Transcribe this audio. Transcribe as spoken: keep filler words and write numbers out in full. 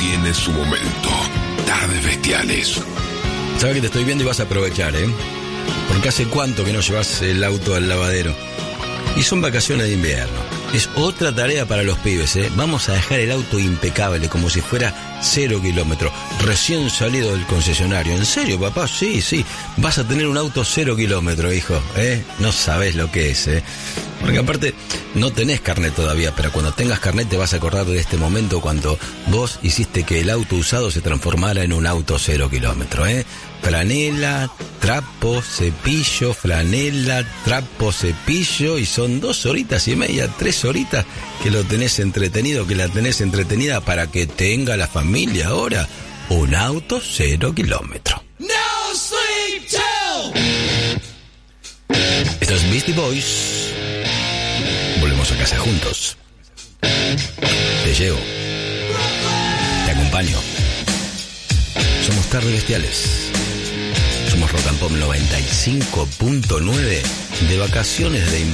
tiene su momento. Tardes Bestiales. Sabes que te estoy viendo y vas a aprovechar, ¿eh? Porque hace cuánto que no llevas el auto al lavadero. Y son vacaciones de invierno. Es otra tarea para los pibes, ¿eh? Vamos a dejar el auto impecable, como si fuera cero kilómetros. Recién salido del concesionario. ¿En serio, papá? Sí, sí. Vas a tener un auto cero kilómetros, hijo, ¿eh? No sabés lo que es, ¿eh? Porque aparte, no tenés carnet todavía, pero cuando tengas carnet te vas a acordar de este momento cuando vos hiciste que el auto usado se transformara en un auto cero kilómetros, ¿eh? Franela, trapo, cepillo, franela, trapo, cepillo, y son dos horitas y media, tres horitas que lo tenés entretenido, que la tenés entretenida para que tenga la familia ahora un auto cero kilómetros. No sleep till. Esto es Beastie Boys. Volvemos a casa juntos. Te llevo. Te acompaño. Somos Tardes Bestiales. Somos Rock and Pop noventa y cinco punto nueve de vacaciones de invierno.